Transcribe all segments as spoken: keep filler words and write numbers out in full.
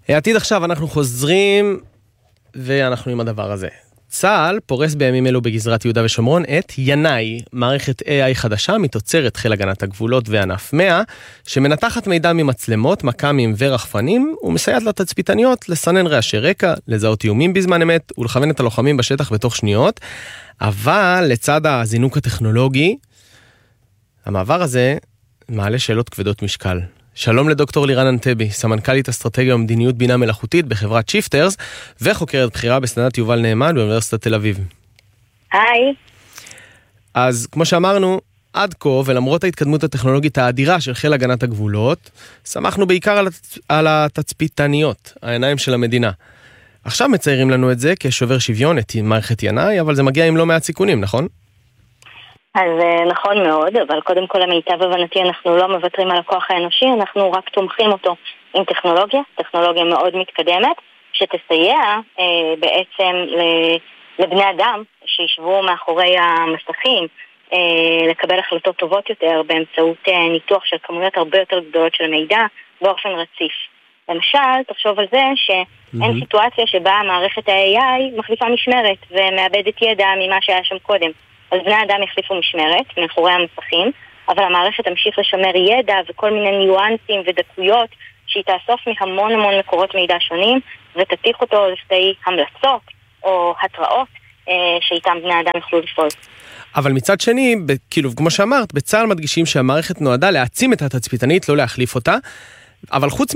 העתיד עכשיו, אנחנו חוזרים, ואנחנו עם הדבר הזה. צה"ל פורס בימים אלו בגזרת יהודה ושומרון את ינאי, מערכת איי איי חדשה מתוצרת חיל הגנת הגבולות וענף מאה, שמנתחת מידע ממצלמות, מקמים ורחפנים, ומסייעת לתצפיתניות לסנן רעשי רקע, לזהות איומים בזמן אמת, ולכוון את הלוחמים בשטח בתוך שניות. אבל לצד הזינוק הטכנולוגי, המעבר הזה מעלה שאלות כבדות משקל. שלום לדוקטור לירן אנטבי, סמנכ"לית אסטרטגיה ומדיניות בינה מלאכותית בחברת שיפטרס, וחוקרת בחירה בסדנת יובל נאמן באוניברסיטת תל אביב. היי. אז כמו שאמרנו, עד כה, ולמרות ההתקדמות הטכנולוגית האדירה של חיל הגנת הגבולות, שמחנו בעיקר על, התצ... על התצפיתניות, העיניים של המדינה. עכשיו מציירים לנו את זה כשובר שוויון, את מערכת ינאי, אבל זה מגיע עם לא מעט סיכונים, נכון? אז נכון מאוד, אבל קודם כל למיטב הבנתי אנחנו לא מוותרים על הכוח האנושי, אנחנו רק תומכים אותו עם טכנולוגיה, טכנולוגיה מאוד מתקדמת, שתסייע אה, בעצם לבני אדם שישבו מאחורי המסכים, אה, לקבל החלטות טובות יותר באמצעות אה, ניתוח של כמויות הרבה יותר גדולות של מידע באופן רציף. למשל, תחשוב על זה שאין mm-hmm. סיטואציה שבה המערכת ה-איי איי מחליפה משמרת ומאבדת ידע ממה שהיה שם קודם. אז בני האדם יחליפו משמרת מאחורי המסכים, אבל המערכת תמשיך לשמר ידע וכל מיני ניואנסים ודקויות שהיא תאסוף מהמון המון מקורות מידע שונים, ותתיך אותו לפי המלצות או התראות אה, שאיתם בני האדם יוכלו לפעול. אבל מצד שני, כאילו, כמו שאמרת, בצה"ל מדגישים שהמערכת נועדה להעצים את התצפיתנית, לא להחליף אותה, אבל חוץ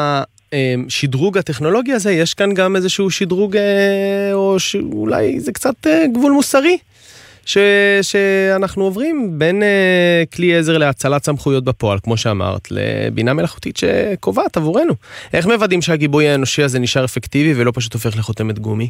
מהשדרוג הטכנולוגי הזה, יש כאן גם איזשהו שדרוג, או שאולי זה קצת גבול מוסרי, ש, שאנחנו עוברים בין uh, כלי עזר להצלת סמכויות בפועל, כמו שאמרת, לבינה מלאכותית שקובעת עבורנו. איך מוודאים שהגיבוי האנושי הזה נשאר אפקטיבי ולא פשוט הופך לחותמת גומי?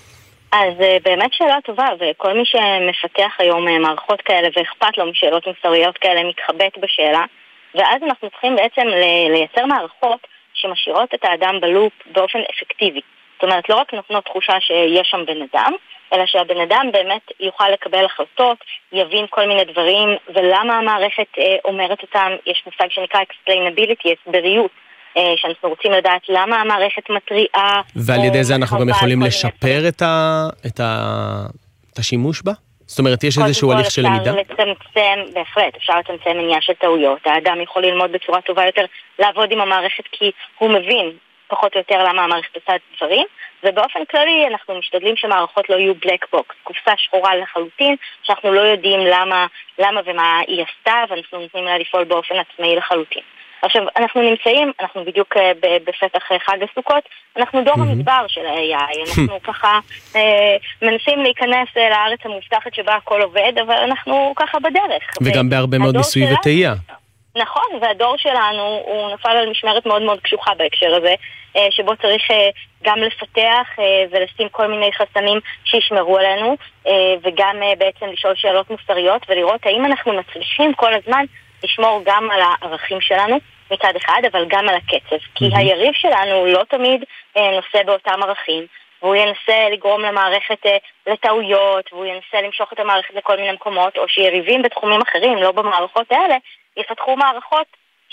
אז uh, באמת שאלה טובה, וכל מי שמפתח היום uh, מערכות כאלה ואכפת לו משאלות מוסריות כאלה מתחבט בשאלה, ואז אנחנו צריכים בעצם ל- לייצר מערכות שמשאירות את האדם בלופ באופן אפקטיבי. זאת אומרת, לא רק נותנות תחושה שיש שם בן אדם, אלא שהבן אדם באמת יוכל לקבל החלטות, יבין כל מיני דברים, ולמה המערכת אה, אומרת אותם, יש מושג שנקרא explainability, הסבריות, אה, שאנחנו רוצים לדעת למה המערכת מטריעה. ועל ידי זה אנחנו גם יכולים לשפר את, ה, את, ה, את השימוש בה? זאת אומרת, יש איזשהו הליך של למידה? אפשר לצמצם, בהחלט, אפשר לצמצם מניעה של טעויות. האדם יכול ללמוד בצורה טובה יותר, לעבוד עם המערכת כי הוא מבין פחות או יותר למה המערכת עושה את דברים, ובאופן כללי אנחנו משתדלים שמערכות לא יהיו בלק בוקס, קופסה שחורה לחלוטין, שאנחנו לא יודעים למה, למה ומה היא עשתה, ואנחנו נותנים לה לפעול באופן עצמאי לחלוטין. עכשיו, אנחנו נמצאים, אנחנו בדיוק בפתח חג הסוכות, אנחנו דור המדבר של ה-איי איי, אנחנו ככה אה, מנסים להיכנס לארץ המובטחת שבה הכל עובד, אבל אנחנו ככה בדרך. וגם בהרבה מאוד ניסוי וטעייה. נכון, והדור שלנו הוא נפל על משמרת מאוד מאוד קשוחה בהקשר הזה, שבו צריך גם לפתח ולשים כל מיני חסמים שישמרו עלינו, וגם בעצם לשאול שאלות מוסריות ולראות האם אנחנו מצליחים כל הזמן לשמור גם על הערכים שלנו מצד אחד, אבל גם על הקצב. כי היריב שלנו לא תמיד נושא באותם ערכים, והוא ינסה לגרום למערכת לטעויות, והוא ינסה למשוך את המערכת לכל מיני מקומות, או שיריבים בתחומים אחרים, לא במערכות האלה, יפתחו מערכות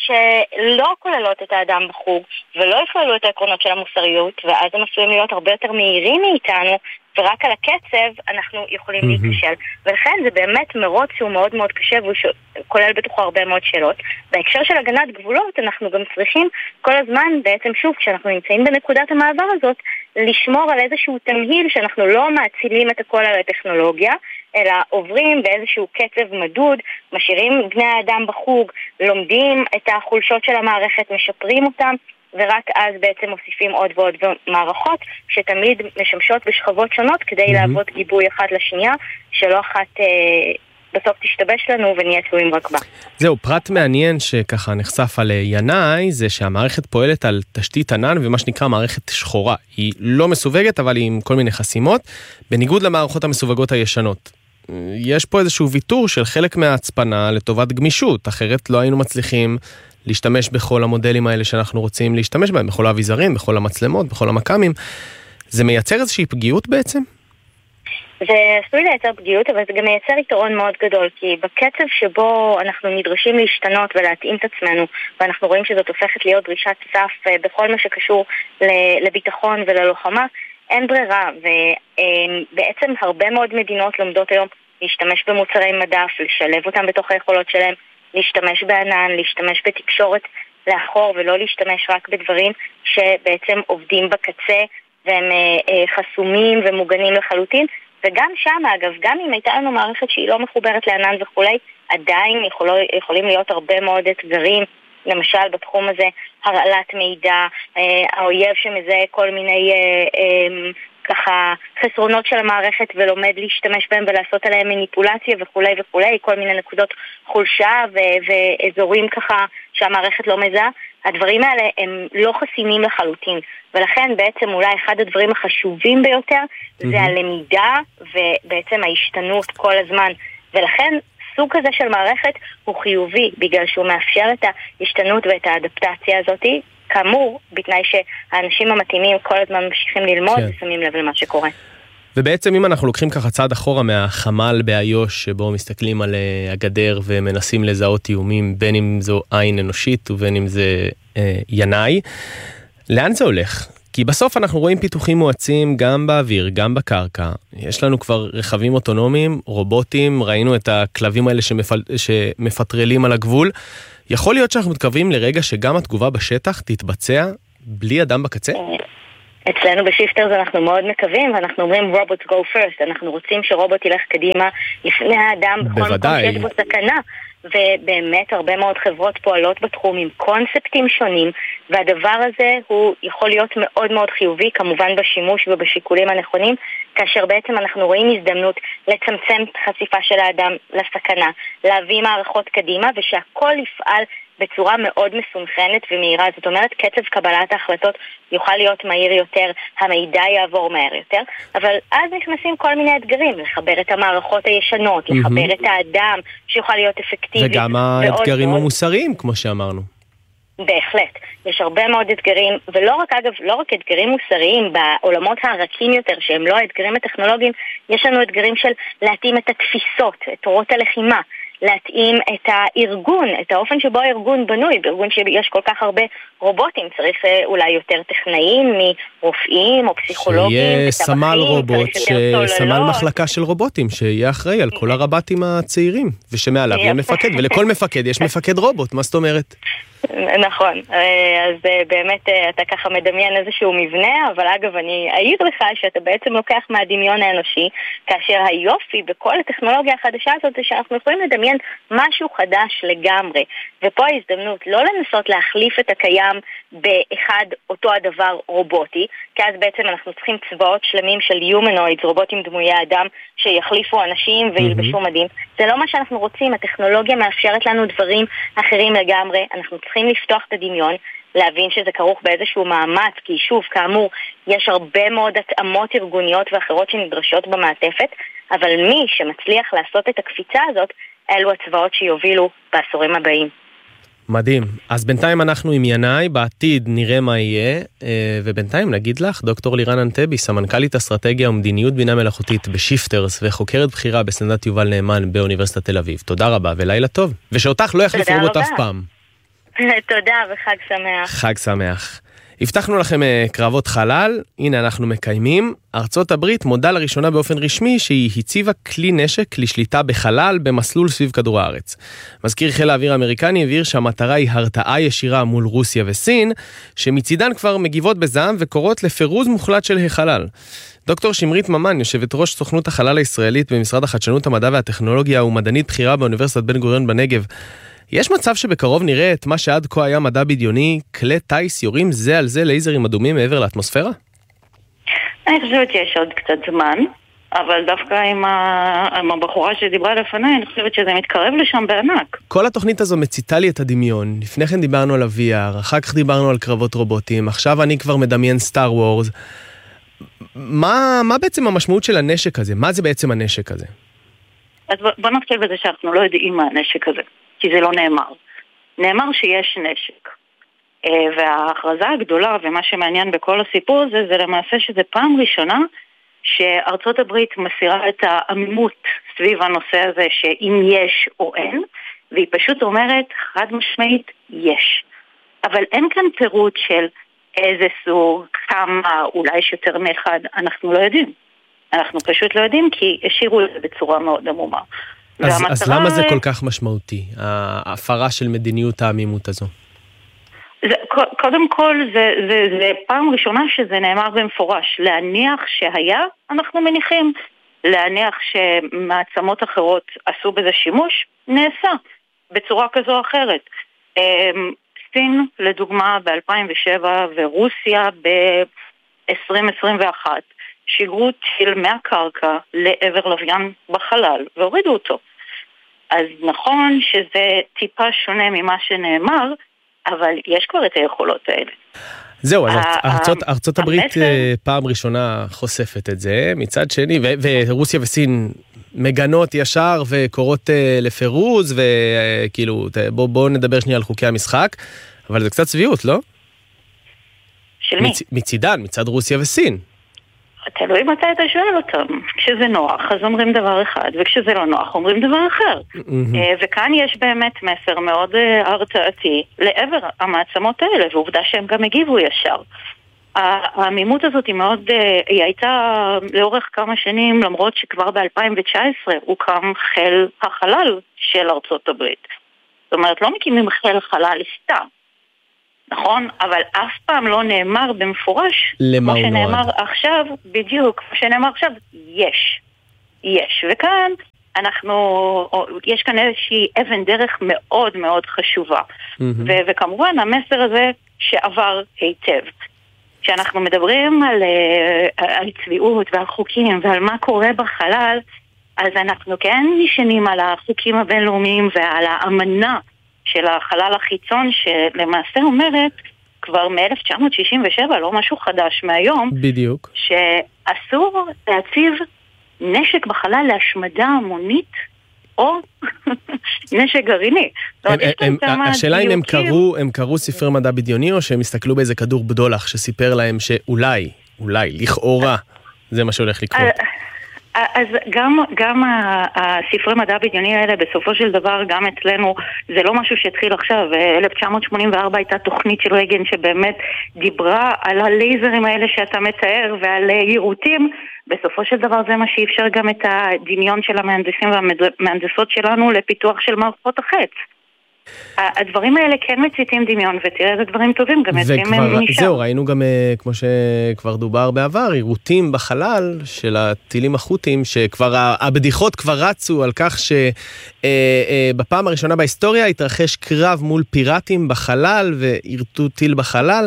שלא כוללות את האדם בחוג, ולא יכללו את העקרונות של המוסריות, ואז הם עשויים להיות הרבה יותר מהירים מאיתנו, ורק על הקצב אנחנו יכולים mm-hmm. להתקשל. ולכן זה באמת מרוץ שהוא מאוד מאוד קשה, והוא ש... כולל בתוכו הרבה מאוד שאלות. בהקשר של הגנת גבולות, אנחנו גם צריכים כל הזמן, בעצם שוב, כשאנחנו נמצאים בנקודת המעבר הזאת, לשמור על איזשהו תמהיל שאנחנו לא מאצילים את הכל על הטכנולוגיה, אלא עוברים באיזשהו קצב מדוד, משאירים בני האדם בחוג, לומדים את החולשות של המערכת, משפרים אותם, ורק אז בעצם מוסיפים עוד ועוד מערכות שתמיד משמשות בשכבות שונות כדי mm-hmm. לעבוד גיבוי אחת לשנייה, שלא אחת אה, בסוף תשתבש לנו ונהיה תלויים רק בה. זהו, פרט מעניין שככה נחשף על ינאי, זה שהמערכת פועלת על תשתית ענן ומה שנקרא מערכת שחורה. היא לא מסווגת, אבל היא עם כל מיני חסימות, בניגוד למערכות המסווגות הישנות. יש פה איזשהו ויתור של חלק מההצפנה לטובת גמישות, אחרת לא היינו מצליחים להשתמש בכל המודלים האלה שאנחנו רוצים להשתמש בהם, בכל האביזרים, בכל המצלמות, בכל המקמים. זה מייצר איזושהי פגיעות בעצם? זה עשוי לייצר פגיעות, אבל זה גם מייצר יתרון מאוד גדול, כי בקצב שבו אנחנו נדרשים להשתנות ולהתאים את עצמנו, ואנחנו רואים שזאת הופכת להיות דרישת סף בכל מה שקשור לביטחון וללוחמה, אין ברירה, ובעצם הרבה מאוד מדינות לומדות היום להשתמש במוצרי מדף, לשלב אותם בתוך היכולות שלהם, להשתמש בענן, להשתמש בתקשורת לאחור, ולא להשתמש רק בדברים שבעצם עובדים בקצה, והם חסומים ומוגנים לחלוטין. וגם שם, אגב, גם אם הייתה לנו מערכת שהיא לא מחוברת לענן וכולי, עדיין יכול, יכולים להיות הרבה מאוד אתגרים, למשל בתחום הזה הרעלת מידע, אה, האויב שמזהה כל מיני אה, אה, ככה חסרונות של המערכת ולומד להשתמש בהם ולעשות עליהם מניפולציה וכולי וכולי, כל מיני נקודות חולשה ו- ואזורים ככה שהמערכת לא מזהה. הדברים האלה הם לא חסינים לחלוטין, ולכן בעצם אולי אחד הדברים החשובים ביותר mm-hmm. זה הלמידה ובעצם ההשתנות כל הזמן, ולכן סוג כזה של מערכת הוא חיובי בגלל שהוא מאפשר את ההשתנות ואת האדפטציה הזאת, כאמור, בתנאי שהאנשים המתאימים כל הזמן ממשיכים ללמוד כן. ושמים לב למה שקורה. ובעצם אם אנחנו לוקחים ככה צעד אחורה מהחמ"ל באיו"ש, שבו מסתכלים על הגדר ומנסים לזהות איומים, בין אם זו עין אנושית ובין אם זה אה, ינאי, לאן זה הולך? כי בסוף אנחנו רואים פיתוחים מואצים גם באוויר, גם בקרקע. יש לנו כבר רכבים אוטונומיים, רובוטים, ראינו את הכלבים האלה שמפל... שמפטרלים על הגבול. יכול להיות שאנחנו מתקרבים לרגע שגם התגובה בשטח תתבצע בלי אדם בקצה? אצלנו בשיפטרס אנחנו מאוד מקווים, ואנחנו אומרים robots go first, אנחנו רוצים שרובוט ילך קדימה לפני האדם בכל מקום שיש בו סכנה, ובאמת הרבה מאוד חברות פועלות בתחום עם קונספטים שונים, והדבר הזה הוא יכול להיות מאוד מאוד חיובי, כמובן בשימוש ובשיקולים הנכונים, כאשר בעצם אנחנו רואים הזדמנות לצמצם חשיפה של האדם לסכנה, להביא מערכות קדימה, ושהכל יפעל בצורה מאוד מסונכרנת ומהירה. זאת אומרת, קצב קבלת ההחלטות יוכל להיות מהיר יותר, המידע יעבור מהר יותר, אבל אז נכנסים כל מיני אתגרים, לחבר את המערכות הישנות, לחבר mm-hmm. את האדם שיוכל להיות אפקטיבי. וגם האתגרים המוסריים, כמו שאמרנו. בהחלט. יש הרבה מאוד אתגרים, ולא רק, אגב, לא רק אתגרים מוסריים, בעולמות הרכים יותר, שהם לא האתגרים הטכנולוגיים, יש לנו אתגרים של להתאים את התפיסות, את תורות הלחימה, להתאים את הארגון, את האופן שבו הארגון בנוי. בארגון שיש כל כך הרבה רובוטים, צריך אולי יותר טכנאים מרופאים או פסיכולוגים. שיהיה סמל רובוט, סמל מחלקה של רובוטים, שיהיה אחראי על כל הרבטים הצעירים, ושמעליו יהיה מפקד, ולכל מפקד יש מפקד רובוט, מה זאת אומרת? נכון, אז באמת אתה ככה מדמיין איזשהו מבנה, אבל אגב אני אעיר לך שאתה בעצם לוקח מהדמיון האנושי, כאשר היופי בכל הטכנולוגיה החדשה הזאת זה שאנחנו יכולים לדמיין משהו חדש לגמרי, ופה ההזדמנות לא לנסות להחליף את הקיים באחד אותו הדבר רובוטי, כי אז בעצם אנחנו צריכים צבאות שלמים של יומנוידס, רובוטים דמויי אדם שיחליפו אנשים וילבשו מדים. זה לא מה שאנחנו רוצים, הטכנולוגיה מאפשרת לנו דברים אחרים לגמרי, אנחנו צריכים לפתוח את הדמיון, להבין שזה כרוך באיזשהו מאמץ, כי שוב, כאמור, יש הרבה מאוד התאמות ארגוניות ואחרות שנדרשות במעטפת, אבל מי שמצליח לעשות את הקפיצה הזאת, אלו הצבאות שיובילו בעשורים הבאים. מדהים. אז בינתיים אנחנו עם ינאי, בעתיד נראה מה יהיה, ובינתיים נגיד לך, דוקטור לירן אנטבי, סמנכ"לית אסטרטגיה ומדיניות בינה מלאכותית בשיפטרס, וחוקרת בחירה בסנאט יובל נאמן באוניברסיטת תל אביב. תודה רבה ולילה טוב. ושאותך לא יחליף רובוט אף פעם. תודה וחג שמח. חג שמח. הבטחנו לכם קרבות חלל, הנה אנחנו מקיימים. ארצות הברית מודה לראשונה באופן רשמי שהיא הציבה כלי נשק לשליטה בחלל במסלול סביב כדור הארץ. מזכיר חיל האוויר האמריקני הבהיר שהמטרה היא הרתעה ישירה מול רוסיה וסין, שמצידן כבר מגיבות בזעם וקוראות לפירוז מוחלט של החלל. דוקטור שמרית ממן, יושבת ראש סוכנות החלל הישראלית במשרד החדשנות, המדע והטכנולוגיה ומדענית בכירה באוניברסיטת בן גוריון בנגב. יש מצב שבקרוב נראה את מה שעד כה היה מדע בדיוני, כלי טייס יורים זה על זה לייזרים אדומים מעבר לאטמוספירה? אני חושבת שיש עוד קצת זמן, אבל דווקא עם, ה... עם הבחורה שדיברה לפני, אני חושבת שזה מתקרב לשם בענק. כל התוכנית הזו מציתה לי את הדמיון. לפני כן דיברנו על ה-וי אר, אחר כך דיברנו על קרבות רובוטים, עכשיו אני כבר מדמיין סטאר וורס. מה, מה בעצם המשמעות של הנשק הזה? מה זה בעצם הנשק הזה? אז בוא נתחיל בזה שאנחנו לא יודעים מה הנשק הזה, כי זה לא נאמר. נאמר שיש נשק. וההכרזה הגדולה, ומה שמעניין בכל הסיפור הזה, זה למעשה שזה פעם ראשונה שארצות הברית מסירה את העמימות סביב הנושא הזה שאם יש או אין, והיא פשוט אומרת חד משמעית יש. אבל אין כאן פירוט של איזה סוג, כמה, אולי יש יותר מאחד, אנחנו לא יודעים. אנחנו פשוט לא יודעים כי השאירו את זה בצורה מאוד עמומה. אז, אז למה זה כל כך משמעותי, ההפרה של מדיניות העמימות הזו? זה, קודם כל, זה, זה, זה פעם ראשונה שזה נאמר במפורש. להניח שהיה, אנחנו מניחים. להניח שמעצמות אחרות עשו בזה שימוש, נעשה בצורה כזו או אחרת. סין, לדוגמה, ב-אלפיים ושבע ורוסיה ב-עשרים עשרים ואחת שיגרו טיל מהקרקע לעבר לוויין בחלל והורידו אותו. אז נכון שזה טיפה שונה ממה שנאמר, אבל יש כבר את היכולות האלה. זהו, אז ארצות, ארצות הברית פעם ראשונה חושפת את זה, מצד שני, ורוסיה וסין מגנות ישר וקורות לפירוז, וכאילו, בואו בוא נדבר שנייה על חוקי המשחק, אבל זה קצת צביעות, לא? של מי? מצ, מצידן, מצד רוסיה וסין. תלוי מתי אתה שואל אותם. כשזה נוח, אז אומרים דבר אחד, וכשזה לא נוח, אומרים דבר אחר. וכאן יש באמת מסר מאוד הרתעתי לעבר המעצמות האלה, ועובדה שהם גם הגיבו ישר. העמימות הזאת היא מאוד, היא הייתה לאורך כמה שנים, למרות שכבר ב-אלפיים תשע עשרה הוקם חיל החלל של ארצות הברית. זאת אומרת, לא מקימים חיל חלל סתם. נכון? אבל אף פעם לא נאמר במפורש, כמו שנאמר עכשיו, בדיוק, כמו שנאמר עכשיו, יש. יש. וכאן אנחנו, יש כאן איזושהי אבן דרך מאוד מאוד חשובה. ו- וכמובן המסר הזה שעבר היטב. כשאנחנו מדברים על, על צביעות ועל חוקים ועל מה קורה בחלל, אז אנחנו כן נשענים על החוקים הבינלאומיים ועל האמנה של החלל החיצון, שלמעשה אומרת כבר מ-אלף תשע מאות שישים ושבע, לא משהו חדש מהיום, בדיוק, שאסור להציב נשק בחלל להשמדה המונית או נשק גרעיני. השאלה אם הם קראו, הם קראו ספרי מדע בדיוני, או שהם הסתכלו באיזה כדור בדולח שסיפר להם שאולי, אולי, לכאורה, זה מה שהולך לקרות. אז גם, גם הספרי מדע בדיוני האלה, בסופו של דבר, גם אצלנו, זה לא משהו שהתחיל עכשיו. אלף תשע מאות שמונים וארבע הייתה תוכנית של רייגן שבאמת דיברה על הלייזרים האלה שאתה מתאר ועל יירוטים. בסופו של דבר זה מה שאפשר גם את הדמיון של המהנדסים והמהנדסות שלנו לפיתוח של מערכות החץ. הדברים האלה כן מציתים דמיון, ותראה איזה דברים טובים, גם יוצאים משם. זהו, ראינו גם, כמו שכבר דובר בעבר, עירותים בחלל של הטילים החות'ים, שכבר, הבדיחות כבר רצו על כך שבפעם הראשונה בהיסטוריה התרחש קרב מול פיראטים בחלל, ועירתו טיל בחלל.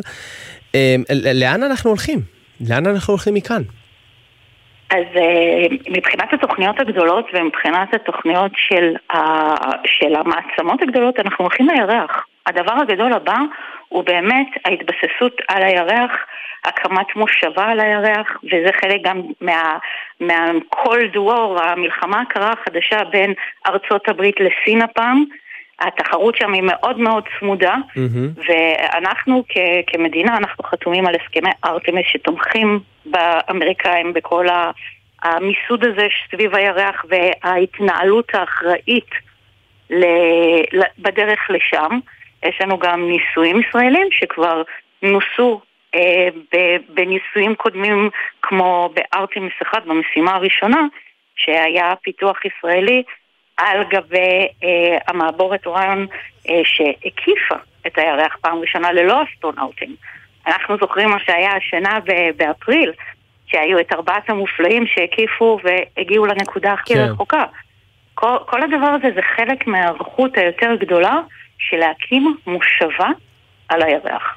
לאן אנחנו הולכים? לאן אנחנו הולכים מכאן? אז מבחינת התוכניות הגדולות ומבחינת התוכניות של, של המעצמות הגדולות, אנחנו הולכים לירח. הדבר הגדול הבא הוא באמת ההתבססות על הירח, הקמת מושבה על הירח, וזה חלק גם מה, מה-Cold War, המלחמה הקרה החדשה בין ארצות הברית לסין הפעם. התחרות שם היא מאוד מאוד צמודה, mm-hmm. ואנחנו כ- כמדינה, אנחנו חתומים על הסכמי ארטמיס שתומכים באמריקאים בכל המיסוד הזה סביב הירח וההתנהלות האחראית ל- בדרך לשם. יש לנו גם ניסויים ישראלים שכבר נוסו אה, בניסויים קודמים כמו בארטמיס אחד במשימה הראשונה, שהיה פיתוח ישראלי על גבי אה, המעבורת אוריון אה, שהקיפה את הירח פעם ראשונה ללא אסטרונאוטים. אנחנו זוכרים מה שהיה השנה ב- באפריל, שהיו את ארבעת המופלאים שהקיפו והגיעו לנקודה הכי כן. רחוקה. כל, כל הדבר הזה זה חלק מהערכות היותר גדולה של להקים מושבה על הירח.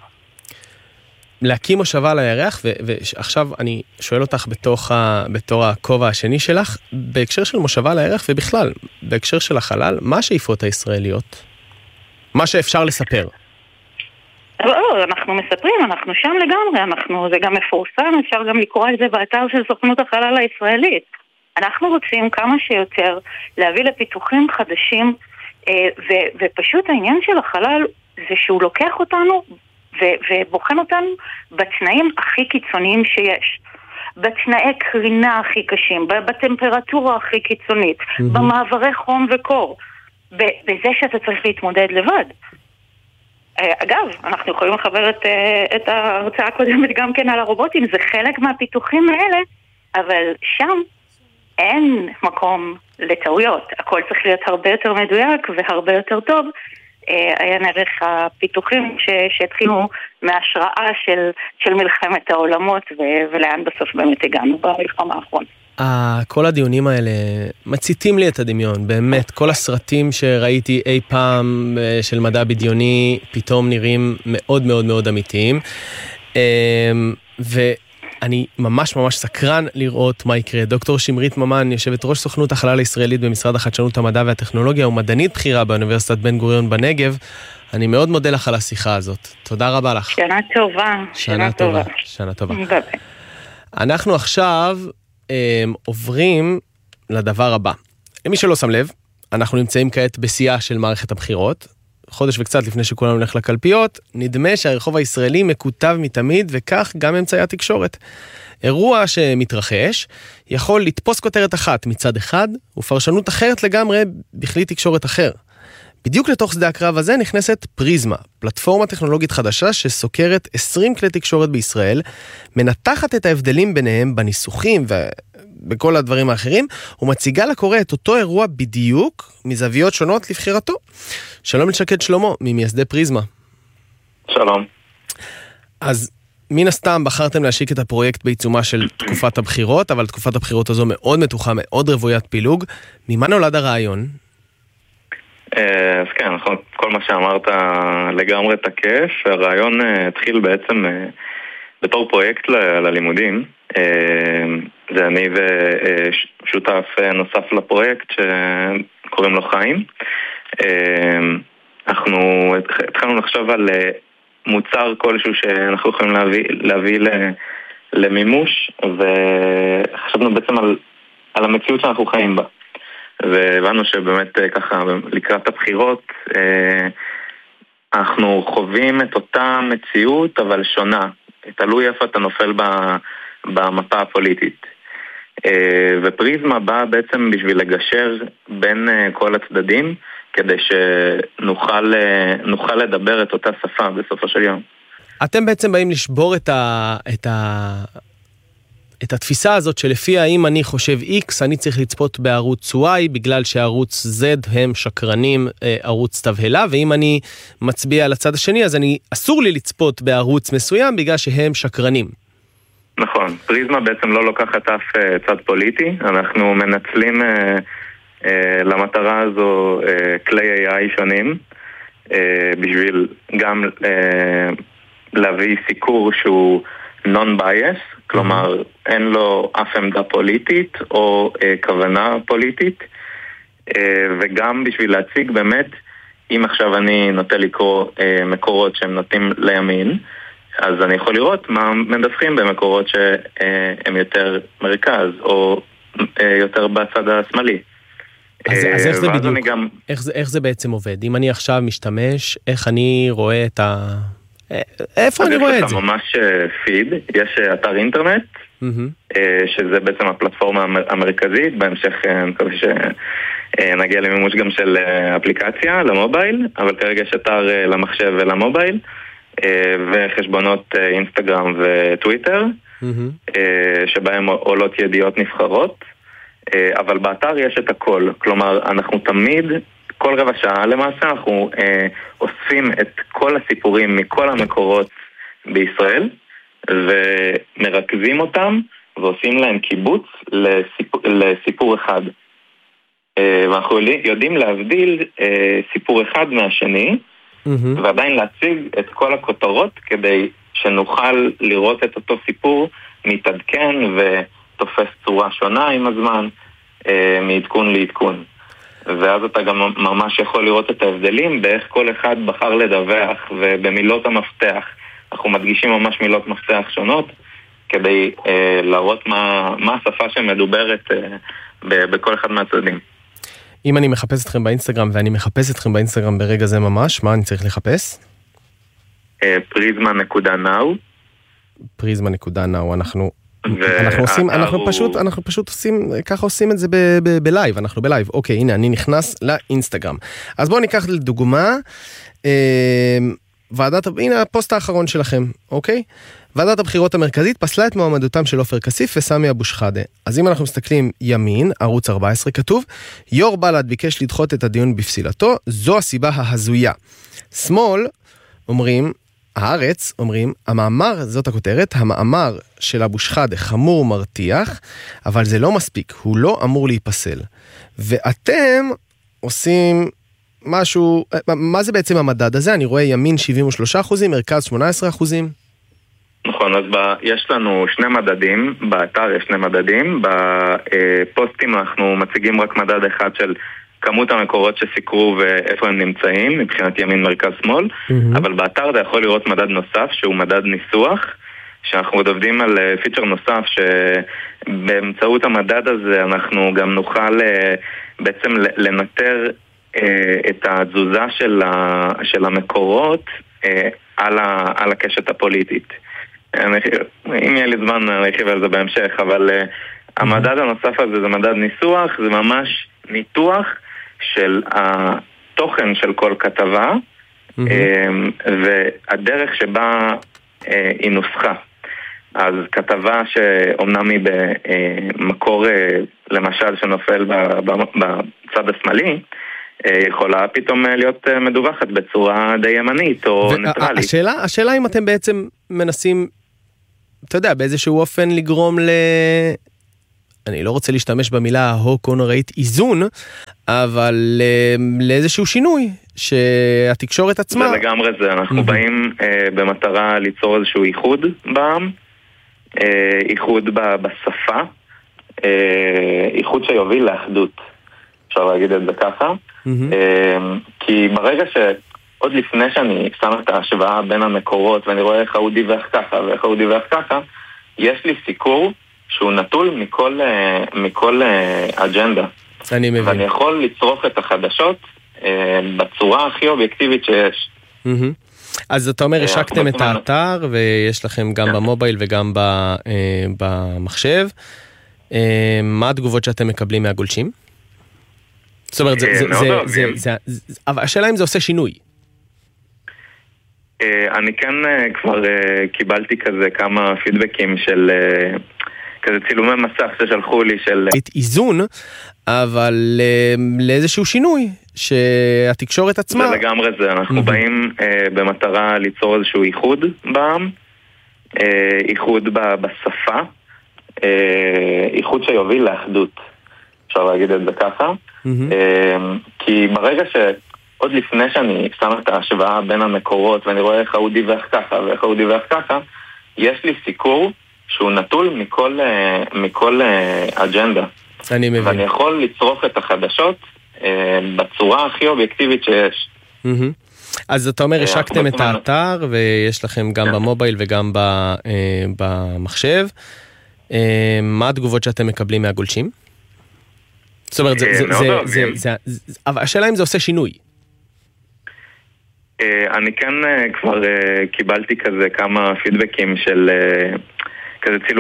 להקים מושבה על הירח, ועכשיו אני שואל אותך בתוך ה, בתור הכובע השני שלך, בהקשר של מושבה על הירח ובכלל, בהקשר של החלל, מה השאיפות הישראליות? מה שאפשר לספר? לא, אנחנו מספרים, אנחנו שם לגמרי, אנחנו, זה גם מפורסם, אפשר גם לקרוא את זה באתר של סוכנות החלל הישראלית. אנחנו רוצים כמה שיותר להביא לפיתוחים חדשים, ו- ופשוט העניין של החלל זה שהוא לוקח אותנו ו- ובוחן אותנו בתנאים הכי קיצוניים שיש. בתנאי קרינה הכי קשים, בטמפרטורה הכי קיצונית, mm-hmm. במעברי חום וקור, בזה שאתה צריך להתמודד לבד. אגב, אנחנו יכולים לחבר את, את ההרצאה הקודמת גם כן על הרובוטים, זה חלק מהפיתוחים האלה, אבל שם אין מקום לטעויות. הכל צריך להיות הרבה יותר מדויק והרבה יותר טוב. היה נערך הפיתוחים שהתחילו מהשראה של, של מלחמת העולמות ו- ולאן בסוף באמת הגענו במלחמה האחרונה. כל הדיונים האלה מציתים לי את הדמיון, באמת, כל הסרטים שראיתי אי פעם של מדע בדיוני פתאום נראים מאוד מאוד מאוד אמיתיים, ואני ממש ממש סקרן לראות מה יקרה. דוקטור שמרית ממן, יושבת ראש סוכנות החלל הישראלית במשרד החדשנות, המדע והטכנולוגיה, ומדענית בכירה באוניברסיטת בן גוריון בנגב. אני מאוד מודה לך על השיחה הזאת. תודה רבה לך. שנה טובה. שנה טובה. שנה טובה. אנחנו עכשיו עוברים לדבר הבא. למי שלא שם לב, אנחנו נמצאים כעת בשיאה של מערכת הבחירות. חודש וקצת לפני שכולנו הולך לקלפיות, נדמה שהרחוב הישראלי מקוטב מתמיד, וכך גם אמצעי התקשורת. אירוע שמתרחש יכול לתפוס כותרת אחת מצד אחד, ופרשנות אחרת לגמרי בכלי תקשורת אחר. בדיוק לתוך שדה הקרב הזה נכנסת פריזמה, פלטפורמה טכנולוגית חדשה שסוקרת עשרים כלי תקשורת בישראל, מנתחת את ההבדלים ביניהם בניסוחים ובכל הדברים האחרים, ומציגה לקורא את אותו אירוע בדיוק מזוויות שונות לבחירתו. שלום לשקד שלמה, ממייסדי פריזמה. שלום. אז מן הסתם בחרתם להשיק את הפרויקט בעיצומה של תקופת הבחירות, אבל תקופת הבחירות הזו מאוד מתוחה, מאוד רוויית פילוג. ממה נולד הרעיון? אז כן, נכון, כל מה שאמרת לגמרי תקף. הרעיון התחיל בעצם בתור פרויקט ללימודים. זה אני ושותף נוסף לפרויקט שקוראים לו חיים. אנחנו התחלנו לחשוב על מוצר כלשהו שאנחנו יכולים להביא, להביא למימוש, וחשבנו בעצם על, על המציאות שאנחנו חיים בה. והבנו שבאמת ככה לקראת הבחירות אנחנו חווים את אותה מציאות אבל שונה, תלוי איפה אתה נופל במפה הפוליטית, ופריזמה באה בעצם בשביל לגשר בין כל הצדדים כדי שנוכל נוכל לדבר את אותה שפה בסופו של יום. אתם בעצם באים לשבור את ה את ה את התפיסה הזאת שלפיה אם אני חושב X, אני צריך לצפות בערוץ Y, בגלל שערוץ Z הם שקרנים, ערוץ תבהלה, ואם אני מצביע על הצד השני, אז אני אסור לי לצפות בערוץ מסוים, בגלל שהם שקרנים. נכון, פריזמה בעצם לא לוקחת אף צד פוליטי, אנחנו מנצלים אה, אה, למטרה הזו אה, כלי איי איי שונים, אה, בשביל גם אה, להביא סיקור שהוא non-bias, כלומר אין לו אף עמדה פוליטית או אה, כוונה פוליטית, אה, וגם בשביל להציג באמת, אם עכשיו אני נוטה לקרוא אה, מקורות שהם נוטים לימין, אז אני יכול לראות מה מדווחים במקורות שהם יותר מרכז או אה, יותר בצד השמאלי. אז, אה, אז איך זה בדיוק? גם... איך, זה, איך זה בעצם עובד? אם אני עכשיו משתמש, איך אני רואה את ה... איפה אני רואה את זה? ממש פיד, יש אתר אינטרנט, שזה בעצם הפלטפורמה המרכזית, בהמשך אני מקווה שנגיע למימוש גם של אפליקציה למובייל, אבל כרגע יש אתר למחשב ולמובייל, וחשבונות אינסטגרם וטוויטר, שבהם עולות ידיעות נבחרות, אבל באתר יש את הכל, כלומר אנחנו תמיד... כל רבע שעה למעשה אנחנו אה, אוספים את כל הסיפורים מכל המקורות בישראל ומרכזים אותם ועושים להם קיבוץ לסיפור, לסיפור אחד. אה, ואנחנו יודעים להבדיל אה, סיפור אחד מהשני mm-hmm. ועדיין להציג את כל הכותרות כדי שנוכל לראות את אותו סיפור מתעדכן ותופס צורה שונה עם הזמן אה, מעדכון לעדכון. ואז אתה גם ממש יכול לראות את ההבדלים באיך כל אחד בחר לדווח ובמילות המפתח. אנחנו מדגישים ממש מילות מפתח שונות כדי אה, להראות מה, מה השפה שמדוברת אה, ב- בכל אחד מהצדדים. אם אני מחפש אתכם באינסטגרם ואני מחפש אתכם באינסטגרם ברגע זה ממש, מה אני צריך לחפש? פריזמה נקודה נאו פריזמה נקודה נאו, אנחנו אנחנו עושים, אנחנו פשוט, אנחנו פשוט עושים, ככה עושים את זה בלייב, אנחנו בלייב. אוקיי, הנה, אני נכנס לאינסטגרם. אז בואו ניקח לדוגמה, ועדת, הנה הפוסט האחרון שלכם, אוקיי? ועדת הבחירות המרכזית פסלה את מועמדותם של עופר כסיף וסמי אבו שחאדה. אז אם אנחנו מסתכלים ימין, ערוץ ארבע עשרה כתוב, יו"ר בל"ד ביקש לדחות את הדיון בפסילתו, זו הסיבה ההזויה. שמאל אומרים, הארץ אומרים, המאמר, זאת הכותרת, המאמר של אבו שחאדה חמור ומרתיח, אבל זה לא מספיק, הוא לא אמור להיפסל. ואתם עושים משהו, מה זה בעצם המדד הזה? אני רואה ימין שבעים ושלושה אחוזים, מרכז שמונה עשרה אחוזים. נכון, אז ב, יש לנו שני מדדים, באתר יש שני מדדים, בפוסטים אנחנו מציגים רק מדד אחד של כמות המקורות שסיקרו ואיפה הם נמצאים, מבחינת ימין מרכז שמאל, mm-hmm. אבל באתר אתה יכול לראות מדד נוסף שהוא מדד ניסוח, שאנחנו עוד עובדים על פיצ'ר נוסף שבאמצעות המדד הזה אנחנו גם נוכל בעצם לנטר את התזוזה של, ה, של המקורות על, ה, על הקשת הפוליטית. אני, אם יהיה לי זמן להרחיב על זה בהמשך, אבל mm-hmm. המדד הנוסף הזה זה מדד ניסוח, זה ממש ניתוח של התוכן של כל כתבה mm-hmm. והדרך שבה היא נוסחה. אז כתבה שאומנם היא במקור למשל שנופל בצד השמאלי, יכולה פתאום להיות מדווחת בצורה די ימנית או ניטרלית. השאלה, השאלה אם אתם בעצם מנסים, אתה יודע, באיזשהו אופן לגרום ל... אני לא רוצה להשתמש במילה ההוקונראית איזון, אבל לאיזשהו שינוי שהתקשורת עצמה... זה לגמרי זה, אנחנו באים במטרה ליצור איזשהו איחוד בעם, איחוד בשפה, איחוד שיוביל לאחדות, אפשר להגיד את זה ככה, כי ברגע שעוד לפני שאני שם את ההשוואה בין המקורות ואני רואה איך הוא דיווח ככה ואיך הוא דיווח ככה, יש לי סיקור שהוא נטול מכל, מכל אג'נדה. אני מבין. ואני יכול לצרוך את החדשות בצורה הכי אובייקטיבית שיש. אז אתה אומר, השקתם את האתר, ויש לכם גם במובייל וגם במחשב. מה התגובות שאתם מקבלים מהגולשים? זאת אומרת, אבל השאלה אם זה עושה שינוי. אני כן כבר קיבלתי כזה כמה פידבקים של... כזה צילומי מסך ששלחו לי של... איזון, אבל לאיזשהו שינוי שהתקשורת עצמה... זה לגמרי זה, אנחנו באים במטרה ליצור איזשהו איחוד בעם, איחוד בשפה, איחוד שיוביל לאחדות, אפשר להגיד את זה ככה, כי ברגע שעוד לפני שאני שם את ההשוואה בין המקורות ואני רואה איך הוא דיווח ככה ואיך הוא דיווח ככה, יש לי סיקור שהוא נטול מכל, מכל אג'נדה. אני מבין. ואני יכול לצרוך את החדשות בצורה הכי אובייקטיבית שיש. אז אתה אומר, השקתם את האתר, ויש לכם גם במובייל וגם במחשב. מה התגובות שאתם מקבלים מהגולשים? זאת אומרת, אבל השאלה אם זה עושה שינוי. אני כן כבר קיבלתי כזה כמה פידבקים של... כזה צילום